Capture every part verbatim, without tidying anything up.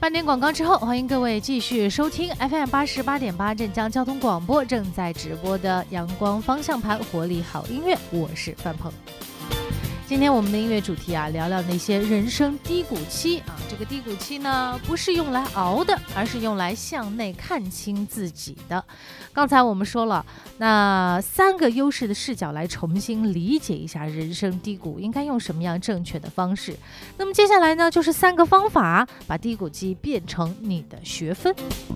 半点广告之后，欢迎各位继续收听 F M 八十八点八镇江交通广播正在直播的阳光方向盘活力好音乐，我是范鹏。今天我们的音乐主题啊，聊聊那些人生低谷期啊。这个低谷期呢，不是用来熬的，而是用来向内看清自己的。刚才我们说了，那三个优势的视角来重新理解一下人生低谷应该用什么样正确的方式。那么接下来呢，就是三个方法，把低谷期变成你的学分。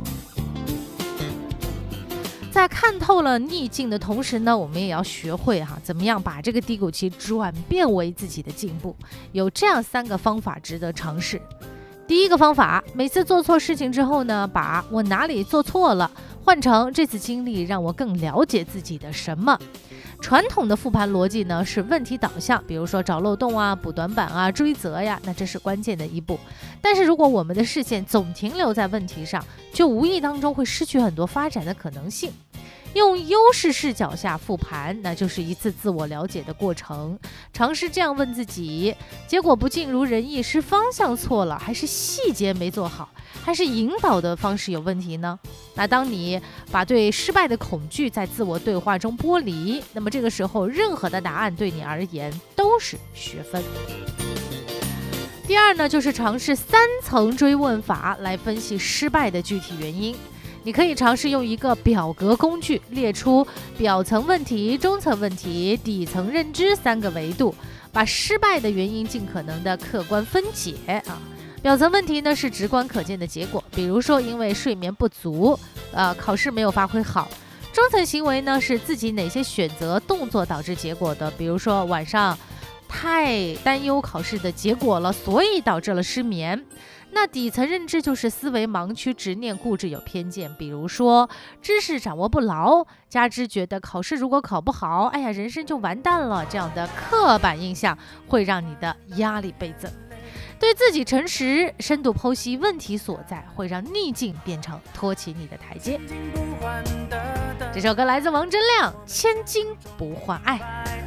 在看透了逆境的同时呢，我们也要学会哈、啊，怎么样把这个低谷期转变为自己的进步。有这样三个方法值得尝试。第一个方法，每次做错事情之后呢，把我哪里做错了换成这次经历让我更了解自己的什么。传统的复盘逻辑呢是问题导向，比如说找漏洞啊、补短板啊、追责呀，那这是关键的一步。但是如果我们的视线总停留在问题上，就无意当中会失去很多发展的可能性。用优势视角下复盘，那就是一次自我了解的过程。尝试这样问自己，结果不尽如人意，是方向错了，还是细节没做好，还是引导的方式有问题呢？那当你把对失败的恐惧在自我对话中剥离，那么这个时候任何的答案对你而言都是学分。第二呢，就是尝试三层追问法来分析失败的具体原因。你可以尝试用一个表格工具列出表层问题、中层问题、底层认知三个维度，把失败的原因尽可能的客观分解啊。表层问题呢是直观可见的结果，比如说因为睡眠不足，呃，考试没有发挥好。中层行为呢是自己哪些选择动作导致结果的，比如说晚上太担忧考试的结果了，所以导致了失眠。那底层认知就是思维盲区、执念、固执、有偏见，比如说知识掌握不牢，加之觉得考试如果考不好，哎呀，人生就完蛋了，这样的刻板印象会让你的压力倍增。对自己诚实，深度剖析问题所在，会让逆境变成托起你的台阶。这首歌来自王铮亮，《千金不换爱》。